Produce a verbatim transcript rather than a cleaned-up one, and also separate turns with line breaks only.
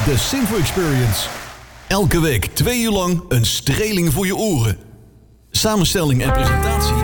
de Sinfo Experience. Elke week twee uur lang een streling voor je oren. Samenstelling en presentatie